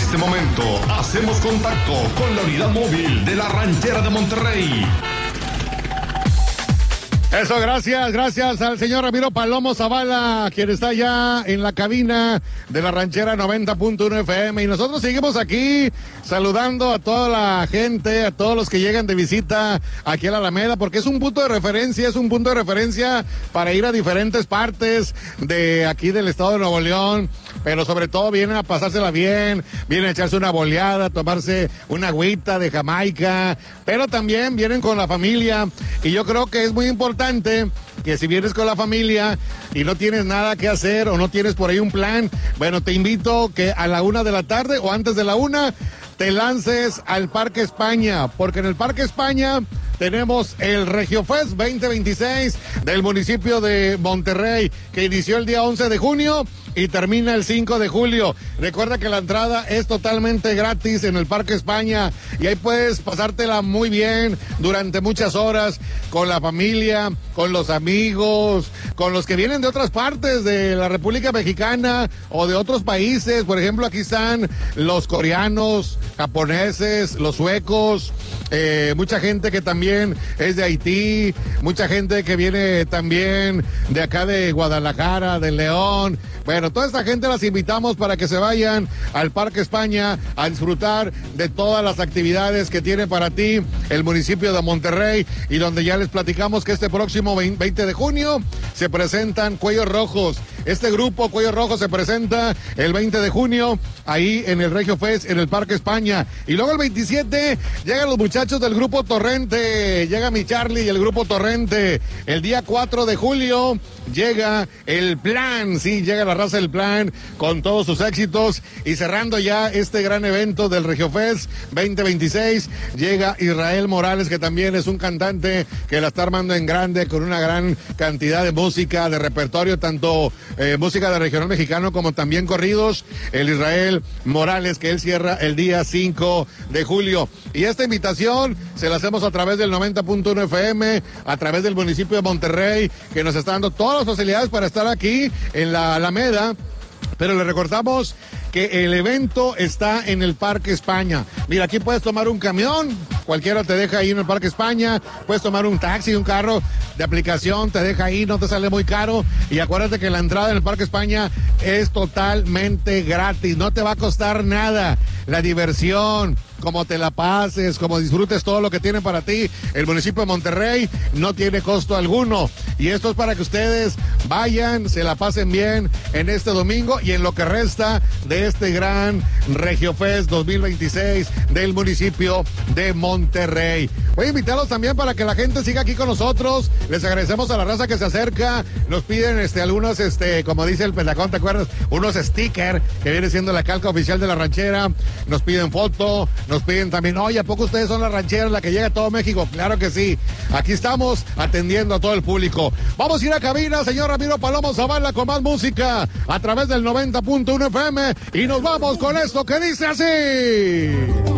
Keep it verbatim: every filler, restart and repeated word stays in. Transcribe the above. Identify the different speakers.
Speaker 1: este momento hacemos contacto con la unidad móvil de la Ranchera de Monterrey.
Speaker 2: Eso, gracias, gracias al señor Ramiro Palomo Zavala, quien está ya en la cabina de la Ranchera noventa punto uno F M. Y nosotros seguimos aquí saludando a toda la gente, a todos los que llegan de visita aquí a la Alameda, porque es un punto de referencia, es un punto de referencia para ir a diferentes partes de aquí del estado de Nuevo León, pero sobre todo vienen a pasársela bien, vienen a echarse una boleada, a tomarse una agüita de Jamaica, pero también vienen con la familia, y yo creo que es muy importante que si vienes con la familia y no tienes nada que hacer o no tienes por ahí un plan, bueno, te invito que a la una de la tarde o antes de la una te lances al Parque España, porque en el Parque España tenemos el Regiofest veinte veintiséis del municipio de Monterrey, que inició el día once de junio y termina el cinco de julio. Recuerda que la entrada es totalmente gratis en el Parque España y ahí puedes pasártela muy bien durante muchas horas con la familia, con los amigos, con los que vienen de otras partes de la República Mexicana o de otros países. Por ejemplo, aquí están los coreanos, japoneses, los suecos, eh, mucha gente que también es de Haití, mucha gente que viene también de acá de Guadalajara, de León. Bueno, toda esta gente las invitamos para que se vayan al Parque España a disfrutar de todas las actividades que tiene para ti el municipio de Monterrey, y donde ya les platicamos que este próximo veinte de junio se presentan Cuellos Rojos. Este grupo Cuellos Rojos se presenta el veinte de junio ahí en el Regiofest en el Parque España, y luego el veintisiete llegan los muchachos del grupo Torrente, llega mi Charlie y el grupo Torrente. El día cuatro de julio llega el Plan, sí, llega la raza del Plan con todos sus éxitos, y cerrando ya este gran evento del Regiofest veinte veintiséis llega Israel Morales, que también es un cantante que la está armando en grande con una gran cantidad de música, de repertorio, tanto eh, música de regional mexicano como también corridos. El Israel Morales, que él cierra el día cinco de julio. Y esta invitación se la hacemos a través del noventa punto uno F M, a través del municipio de Monterrey, que nos está dando todas las facilidades para estar aquí en la Alameda. Pero le recordamos que el evento está en el Parque España. Mira, aquí puedes tomar un camión, cualquiera te deja ahí en el Parque España, puedes tomar un taxi, un carro de aplicación, te deja ahí, no te sale muy caro, y acuérdate que la entrada en el Parque España es totalmente gratis, no te va a costar nada. La diversión, como te la pases, como disfrutes todo lo que tiene para ti el municipio de Monterrey, no tiene costo alguno. Y esto es para que ustedes vayan, se la pasen bien en este domingo y en lo que resta de este gran Regiofest dos mil veintiséis del municipio de Monterrey. Voy a invitarlos también para que la gente siga aquí con nosotros. Les agradecemos a la raza que se acerca. Nos piden este algunos, este, como dice el pelacón, ¿te acuerdas? Unos stickers que viene siendo la calca oficial de la ranchera. Nos piden foto, nos piden también, oye, ¿a poco ustedes son la ranchera, la que llega a todo México? Claro que sí. Aquí estamos atendiendo a todo el público. Vamos a ir a cabina, señor Ramiro Palomo Zavala, con más música a través del noventa punto uno F M, y nos vamos con esto que dice así.